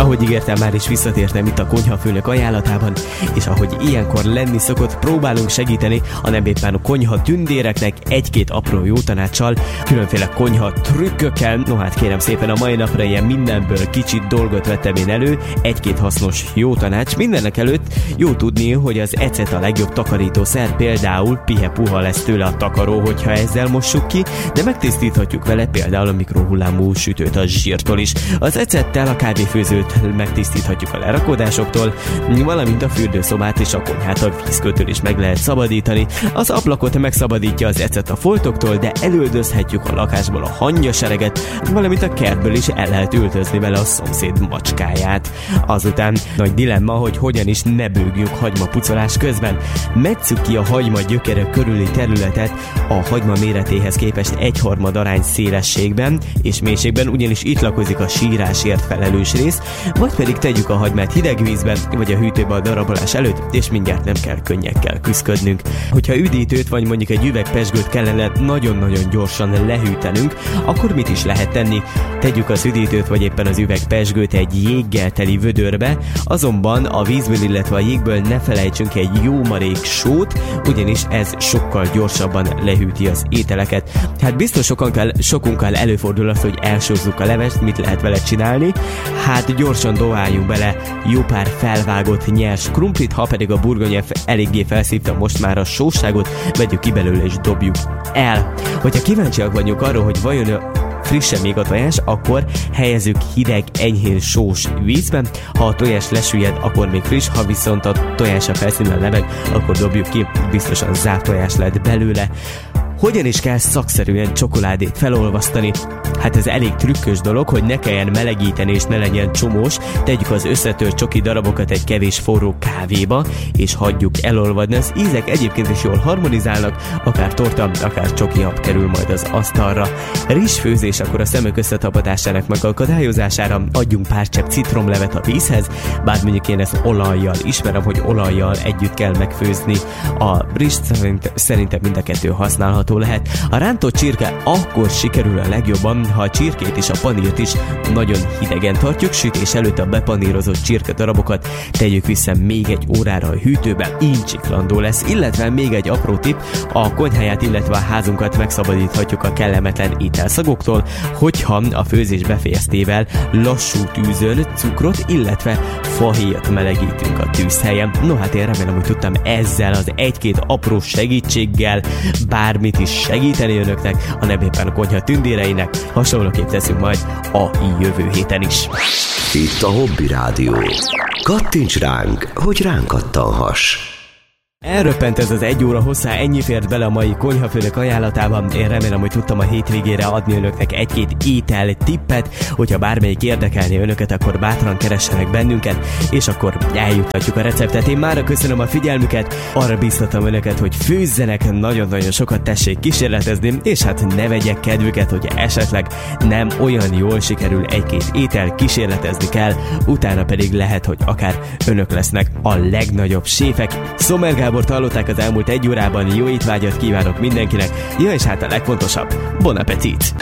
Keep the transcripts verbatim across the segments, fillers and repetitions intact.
Ahogy ígértem, már is visszatértem itt a konyhafőnök ajánlatában, és ahogy ilyenkor lenni szokott, próbálunk segíteni a nem éppen a konyha tündéreknek egy-két apró jó tanácssal, különféle konyha trükkökkel. No hát kérem szépen, a mai napra ilyen mindenből kicsit dolgot vettem én elő, egy-két hasznos jó tanács. Mindenek előtt jó tudni, hogy az ecet a legjobb takarítószer, például pihe-puha lesz tőle a takaró, hogyha ezzel mossuk ki, de megtisztíthatjuk vele például a mikrohullámú sütőt a zsírtól is. Az ecettel a kávéfőzőt megtisztíthatjuk a lerakódásoktól, valamint a fürdőszobát és a konyhát a vízkötől is meg lehet szabadítani. Az ablakot megszabadítja az ecet a foltoktól, de elüldözhetjük a lakásból a hangyasereget, valamint a kertből is el lehet ültözni vele a szomszéd macskáját. Azután nagy dilemma, hogy hogyan is ne bőgjünk hagymapucolás közben. Metszük ki a hagyma gyökere körüli területet a hagyma méretéhez képest egyharmad arány szélességben és mélységben, ugyanis itt lakozik a sírásért felelős rész, vagy pedig tegyük a hagymát hideg vízben, vagy a hűtőbe a darabolás előtt, és mindjárt nem kell könnyekkel küszködnünk. Hogyha üdítőt vagy mondjuk egy üveg pezsgőt kellene nagyon-nagyon gyorsan lehűtenünk, akkor mit is lehet tenni? Tegyük az üdítőt vagy éppen az üveg pezsgőt egy jéggel teli vödörbe, azonban a vízből, illetve a jégből ne felejtsünk egy jó marék sót, ugyanis ez sokkal gyorsabban lehűti az ételeket. Hát biztos sokankkal, sokunkkal előfordul az, hogy elsózzuk a levest, mit lehet vele csinálni? Hát gyorsan doháljunk bele jó pár felvágott nyers krumplit, ha pedig a burgonya eléggé felszívta most már a sóságot, vegyük ki belőle és dobjuk el. Hogyha kíváncsiak vagyunk arról, hogy vajon frissen még a tojás, akkor helyezzük hideg, enyhén sós vízben. Ha a tojás lesüllyed, akkor még friss, ha viszont a tojás a felszínen leveg, akkor dobjuk ki, biztosan zárt tojás lett belőle. Hogyan is kell szakszerűen csokoládét felolvasztani? Hát ez elég trükkös dolog, hogy ne kelljen melegíteni és ne legyen csomós. Tegyük az összetört csoki darabokat egy kevés forró kávéba, és hagyjuk elolvadni. Az ízek egyébként is jól harmonizálnak, akár torta, akár csoki hab kerül majd az asztalra. Rizsfőzés, akkor a szemek összetapadásának megakadályozására adjunk pár csepp citromlevet a vízhez, bár mondjuk én ezt olajjal ismerem, hogy olajjal együtt kell megfőzni. A rizst szerint, szerintem mind a kettő használható lehet. A rántott csirke akkor sikerül a legjobban, ha a csirkét és a panírt is nagyon hidegen tartjuk, sütés előtt a bepanírozott csirke darabokat tegyük vissza még egy órára a hűtőbe, így csiklandó lesz, illetve még egy apró tipp, a konyháját, illetve a házunkat megszabadíthatjuk a kellemetlen ételszagoktól, hogyha a főzés befejeztével lassú tűzön cukrot, illetve fahéjat melegítünk a tűzhelyen. No hát én remélem, hogy tudtam ezzel az egy-két apró segítséggel bármit is segíteni önöknek, a nem éppen a konyha tündéreinek. Hasonlóképp teszünk majd a jövő héten is. Itt a Hobby Rádió. Kattints ránk, hogy ránk kattanhass. Elröppent ez az egy óra hosszá, ennyi fért bele a mai konyhafőnök ajánlatában. Én remélem, hogy tudtam a hétvégére adni önöknek egy-két étel tippet. Hogyha bármelyik érdekelni önöket, akkor bátran keressenek bennünket, és akkor eljuttatjuk a receptet. Én mára köszönöm a figyelmüket, arra bíztatom önöket, hogy főzzenek, nagyon-nagyon sokat tessék kísérletezni, és hát ne vegyek kedvüket, hogy esetleg nem olyan jól sikerül egy-két étel, kísérletezni kell, utána pedig lehet, hogy akár önök lesznek a legnagyobb séfek. Szomer Gábor hallották az elmúlt egy órában, jó étvágyat kívánok mindenkinek, ja és hát a legfontosabb, bon appétit!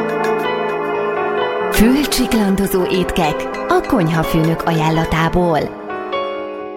Fülcsiklandozó étkek a konyhafőnök ajánlatából.